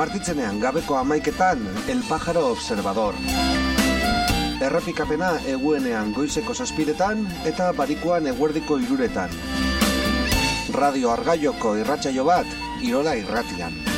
Martitzenean gabeko 11etan El Pájaro Observador. Errepikapena eguenean goizeko 7etan eta barikuan eguerdiko 3etan. Radio Argaioko irratsaio bat, Irola Irratian.